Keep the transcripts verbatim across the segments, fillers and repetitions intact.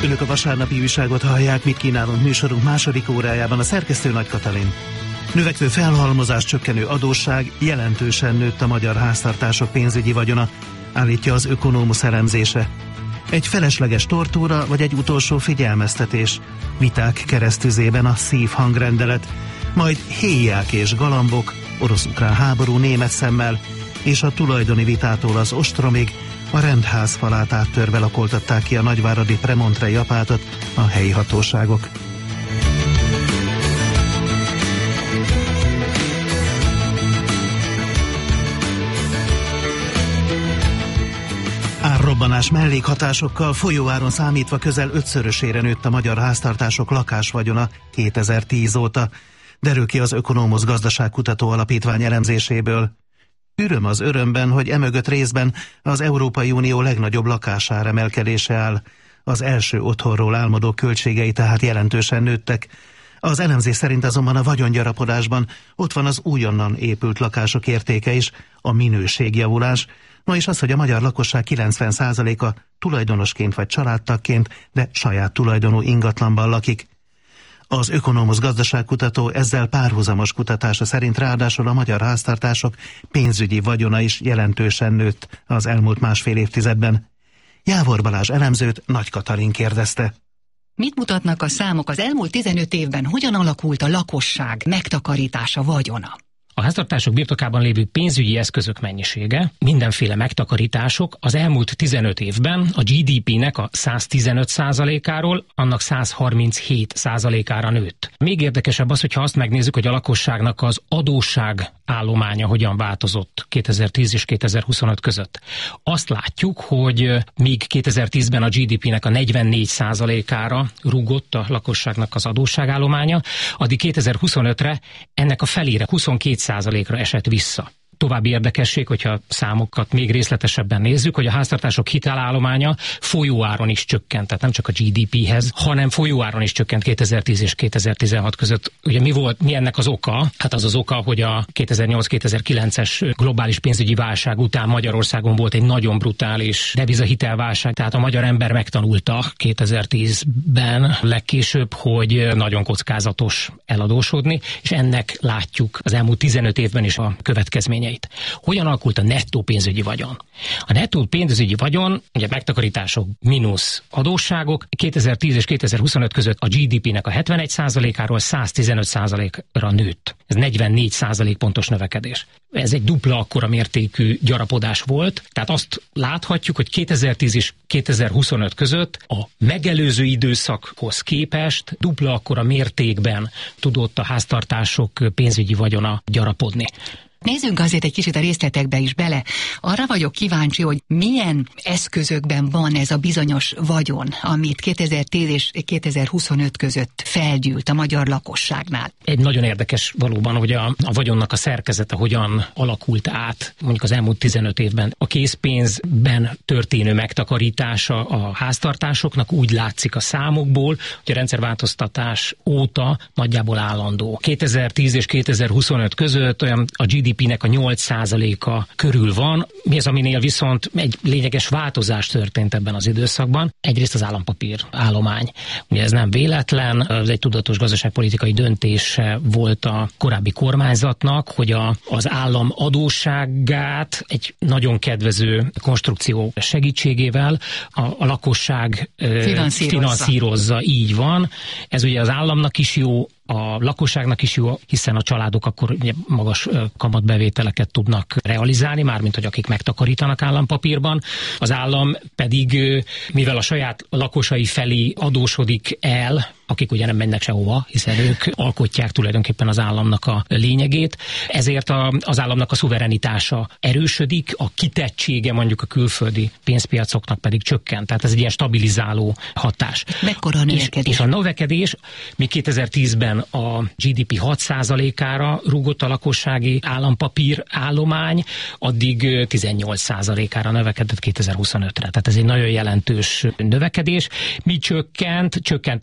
Önök a vasárnapi újságot hallják, mit kínálunk műsorunk második órájában. A szerkesztő Nagy Katalin. Növekvő felhalmozás, csökkenő adósság, jelentősen nőtt a magyar háztartások pénzügyi vagyona, állítja az Ökonómusz elemzése. Egy felesleges tortúra vagy egy utolsó figyelmeztetés? Viták keresztüzében a szívhangrendelet, majd héják és galambok, orosz-ukrán háború német szemmel, és a tulajdoni vitától az ostromig a rendház falát áttörve lakoltatták ki a nagyváradi Premontrei apátot a helyi hatóságok. Árrobbanás mellékhatásokkal folyóáron számítva közel ötszörösére nőtt a magyar háztartások lakásvagyona kétezer-tíz óta, derül ki az Ökonómusz Gazdaságkutató Alapítvány elemzéséből. Öröm az örömben, hogy emögött részben az Európai Unió legnagyobb lakásár emelkedése áll. Az első otthonról álmodó költségei tehát jelentősen nőttek. Az elemzés szerint azonban a vagyongyarapodásban ott van az újonnan épült lakások értéke is, a minőségjavulás, no és az, hogy a magyar lakosság kilencven százaléka tulajdonosként vagy családtagként, de saját tulajdonú ingatlanban lakik. Az Ökonómusz Gazdaságkutató ezzel párhuzamos kutatása szerint ráadásul a magyar háztartások pénzügyi vagyona is jelentősen nőtt az elmúlt másfél évtizedben. Jávor Balázs elemzőt Nagy Katalin kérdezte. Mit mutatnak a számok? Az elmúlt tizenöt évben hogyan alakult a lakosság megtakarítása, vagyona? A háztartások birtokában lévő pénzügyi eszközök mennyisége, mindenféle megtakarítások az elmúlt tizenöt évben a gé dé pének a száztizenöt százalékáról annak százharminchét százalékára nőtt. Még érdekesebb az, hogyha azt megnézzük, hogy a lakosságnak az adósság állománya hogyan változott kétezer-tíz és kétezer-huszonöt között. Azt látjuk, hogy míg kétezer-tízben a gé dé pének a negyvennégy százalékára rúgott a lakosságnak az adósságállománya, addig kétezer-huszonötre ennek a felére, huszonkét százalékra esett vissza. További érdekesség, hogyha számokat még részletesebben nézzük, hogy a háztartások hitelállománya folyóáron is csökkent, tehát nem csak a gé dé péhez, hanem folyóáron is csökkent kétezer-tíz és kétezer-tizenhat között. Ugye mi volt, mi ennek az oka? Hát az az oka, hogy a kétezer-nyolc-kétezer-kilences globális pénzügyi válság után Magyarországon volt egy nagyon brutális devizahitelválság, tehát a magyar ember megtanulta kétezer-tízben legkésőbb, hogy nagyon kockázatos eladósodni, és ennek látjuk az elmúlt tizenöt évben is a következményeit. Hogyan alakult a nettó pénzügyi vagyon? A nettó pénzügyi vagyon, ugye megtakarítások mínusz adósságok, kétezer-tíz és kétezer-huszonöt között a gé dé pének a hetvenegy százalékáról száztizenöt százalékra nőtt. Ez negyvennégy százalék pontos növekedés. Ez egy dupla akkora mértékű gyarapodás volt, tehát azt láthatjuk, hogy kétezer-tíz és kétezer-huszonöt között a megelőző időszakhoz képest dupla akkora mértékben tudott a háztartások pénzügyi vagyona gyarapodni. Nézzünk azért egy kicsit a részletekbe is bele. Arra vagyok kíváncsi, hogy milyen eszközökben van ez a bizonyos vagyon, amit kétezer-tíz és kétezer-huszonöt között felgyűlt a magyar lakosságnál. Egy nagyon érdekes valóban, hogy a, a vagyonnak a szerkezete hogyan alakult át mondjuk az elmúlt tizenöt évben. A készpénzben történő megtakarítása a háztartásoknak úgy látszik a számokból, hogy a rendszerváltoztatás óta nagyjából állandó. kétezer-tíz és kétezer-huszonöt között olyan a gé dé pének a nyolc százaléka körül van. Mi az, aminél viszont egy lényeges változás történt ebben az időszakban? Egyrészt az állampapír állomány. Ugye ez nem véletlen, ez egy tudatos gazdaságpolitikai döntése volt a korábbi kormányzatnak, hogy a, az állam adósságát egy nagyon kedvező konstrukció segítségével a, a lakosság finanszírozza. finanszírozza. Így van. Ez ugye az államnak is jó, a lakosságnak is jó, hiszen a családok akkor ugye magas kamatbevételeket tudnak realizálni, mármint hogy akik megtakarítanak állampapírban. Az állam pedig, mivel a saját lakosai felé adósodik el, akik ugye nem mennek sehova, hiszen ők alkotják tulajdonképpen az államnak a lényegét, ezért a, az államnak a szuverenitása erősödik, a kitettsége mondjuk a külföldi pénzpiacoknak pedig csökkent. Tehát ez egy ilyen stabilizáló hatás. Mekkora a növekedés? És, és a növekedés, mi kétezer-tízben a gé dé pé hat százalékára rúgott a lakossági állampapír állomány, addig tizennyolc százalékára növekedett kétezer-huszonötre. Tehát ez egy nagyon jelentős növekedés. Mi csökkent? Csökkent a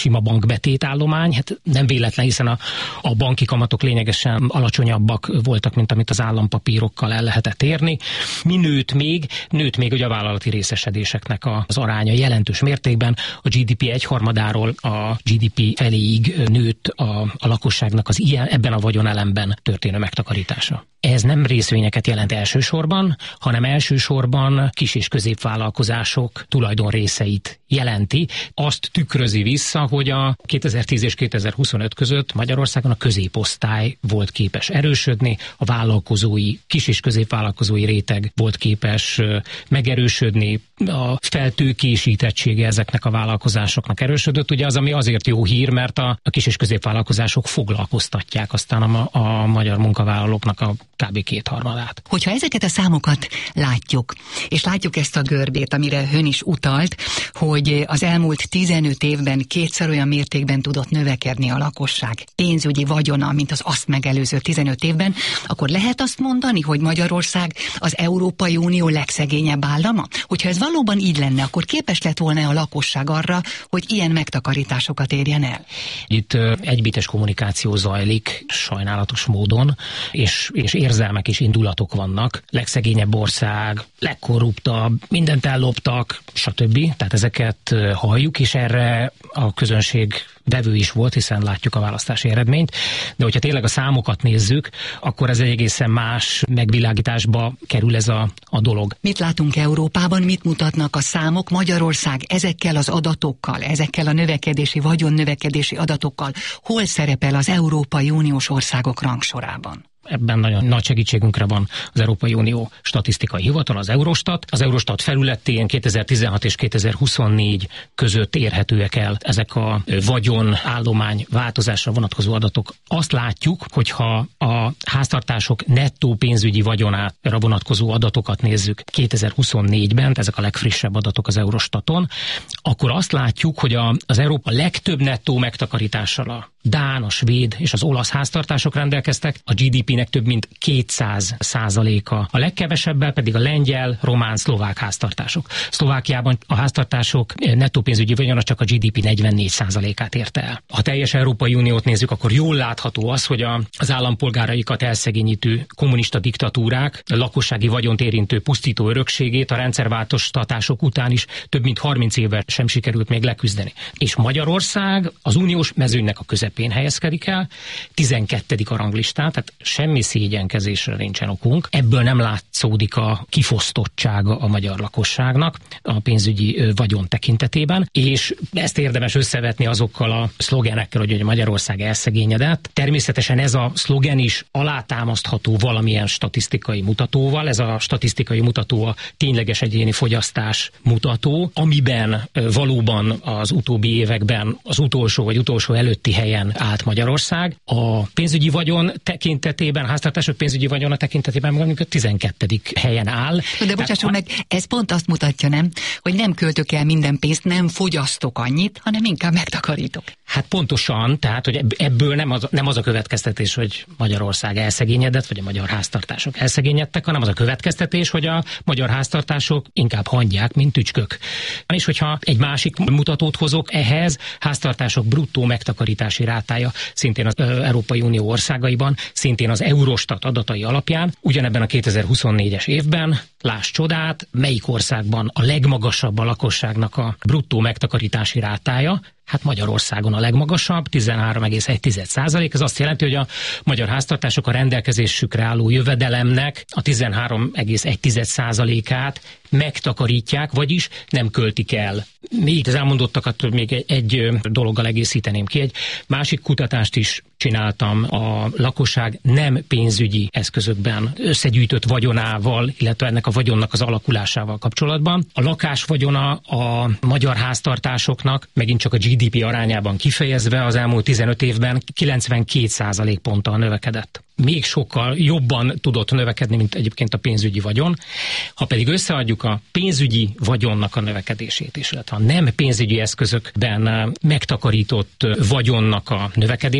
sima bankbetétállomány, hát nem véletlen, hiszen a, a banki kamatok lényegesen alacsonyabbak voltak, mint amit az állampapírokkal el lehetett érni. Mi nőtt még? Nőtt még ugye a vállalati részesedéseknek az aránya jelentős mértékben. A gé dé pé egyharmadáról a gé dé pé feléig nőtt a, a lakosságnak az ilyen, ebben a vagyonelemben történő megtakarítása. Ez nem részvényeket jelent elsősorban, hanem elsősorban kis- és középvállalkozások tulajdonrészeit jelenti. Azt tükrözi vissza, hogy a kétezer-tíz és kétezer-huszonöt között Magyarországon a középosztály volt képes erősödni, a vállalkozói, kis- és középvállalkozói réteg volt képes megerősödni, a feltőkésítettsége ezeknek a vállalkozásoknak erősödött. Ugye az, ami azért jó hír, mert a, a kis- és középvállalkozások foglalkoztatják aztán a, a magyar munkavállalóknak a kb. kétharmadát. Hogyha ezeket a számokat látjuk, és látjuk ezt a görbét, amire ön is utalt, hogy az elmúlt tizenöt évben kétszer olyan mértékben tudott növekedni a lakosság pénzügyi vagyona, mint az azt megelőző tizenöt évben, akkor lehet azt mondani, hogy Magyarország az Európai Unió legszegényebb állama? Hogyha ez valóban így lenne, akkor képes lett volna a lakosság arra, hogy ilyen megtakarításokat érjen el? Itt egybites kommunikáció zajlik sajnálatos módon, és, és érzelmek és indulatok vannak. Legszegényebb ország, legkorruptabb, mindent elloptak, stb. Tehát ezeket halljuk, és erre a közönség vevő is volt, hiszen látjuk a választási eredményt. De hogyha tényleg a számokat nézzük, akkor ez egy egészen más megvilágításba kerül ez a, a dolog. Mit látunk Európában, mit mutatnak a számok? Magyarország ezekkel az adatokkal, ezekkel a növekedési, vagyonnövekedési adatokkal hol szerepel az Európai Uniós országok rangsorában? Ebben nagyon nagy segítségünkre van az Európai Unió statisztikai hivatal, az Eurostat. Az Eurostat felületén kétezer-tizenhat és kétezer-huszonnégy között érhetőek el ezek a vagyonállomány változásra vonatkozó adatok. Azt látjuk, hogyha a háztartások nettó pénzügyi vagyonára vonatkozó adatokat nézzük kétezer-huszonnégyben, ezek a legfrissebb adatok az Eurostaton, akkor azt látjuk, hogy a, az Európa legtöbb nettó megtakarítással a dán, a svéd és az olasz háztartások rendelkeztek, a gé dé pének több mint kétszáz százaléka, a legkevesebbel pedig a lengyel, román, szlovák háztartások. Szlovákiában a háztartások nettó pénzügyi vagyona csak a gé dé pé negyvennégy százalékát érte el. Ha teljes Európai Uniót nézzük, akkor jól látható az, hogy a, az állampolgáraikat elszegényítő kommunista diktatúrák lakossági vagyont érintő pusztító örökségét a rendszerváltoztatások után is több mint harminc évvel sem sikerült még leküzdeni. És Magyarország az uniós mezőnynek a közepén helyezkedik el, tizenkettedik a ranglistán, tehát semmi szégyenkezésre nincsen okunk. Ebből nem látszódik a kifosztottsága a magyar lakosságnak a pénzügyi vagyon tekintetében, és ezt érdemes összevetni azokkal a szlogenekkel, hogy Magyarország elszegényedett. Természetesen ez a szlogen is alátámasztható valamilyen statisztikai mutatóval. Ez a statisztikai mutató a tényleges egyéni fogyasztás mutató, amiben valóban az utóbbi években az utolsó vagy utolsó előtti helyen állt Magyarország. A pénzügyi vagyon tekintetében, a háztartások pénzügyi vagyona tekintetében mondjuk a tizenkettedik helyen áll. De bocsásson meg, ez pont azt mutatja, nem, hogy nem költök el minden pénzt, nem fogyasztok annyit, hanem inkább megtakarítok. Hát pontosan, tehát, hogy ebből nem az, nem az a következtetés, hogy Magyarország elszegényedett, vagy a magyar háztartások elszegényedtek, hanem az a következtetés, hogy a magyar háztartások inkább hangyák, mint tücskök. És hogyha egy másik mutatót hozok ehhez, háztartások bruttó megtakarítási rátája szintén az Európai Unió országaiban, szintén az Eurostat adatai alapján, ugyanebben a kétezer-huszonnégyes évben, láss csodát, melyik országban a legmagasabb a lakosságnak a bruttó megtakarítási rátája? Hát Magyarországon a legmagasabb, tizenhárom egész egy százalék. Ez azt jelenti, hogy a magyar háztartások a rendelkezésükre álló jövedelemnek a tizenhárom egész egy százalékát megtakarítják, vagyis nem költik el. Még az elmondottakat még egy, egy dologgal egészíteném ki. Egy másik kutatást is csináltam a lakosság nem pénzügyi eszközökben összegyűjtött vagyonával, illetve ennek a vagyonnak az alakulásával kapcsolatban. A lakás vagyona a magyar háztartásoknak megint csak a gé dé pé arányában kifejezve az elmúlt tizenöt évben kilencvenkét százalékponttal növekedett. Még sokkal jobban tudott növekedni, mint egyébként a pénzügyi vagyon. Ha pedig összeadjuk a pénzügyi vagyonnak a növekedését is, illetve a nem pénzügyi eszközökben megtakarított vagyonnak a növekedését, tehát a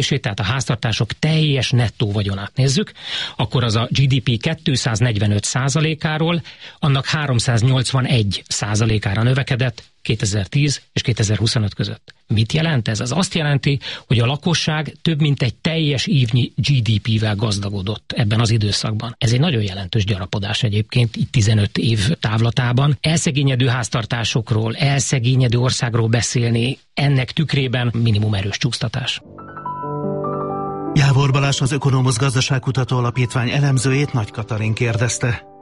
háztartások teljes nettó vagyonát nézzük, akkor az a gé dé pé kétszáznegyvenöt százalékáról annak háromszáznyolcvanegy százalékára növekedett kétezer-tíz és kétezer-huszonöt között. Mit jelent ez? Az azt jelenti, hogy a lakosság több mint egy teljes évnyi gé dé pével gazdagodott ebben az időszakban. Ez egy nagyon jelentős gyarapodás egyébként, itt tizenöt év távlatában. Elszegényedő háztartásokról, elszegényedő országról beszélni ennek tükrében minimum erős csúsztatás. Jávor Balázs, az Ökonomusz Gazdaságkutató Alapítvány elemzőjét Nagy Katalin kérdezte.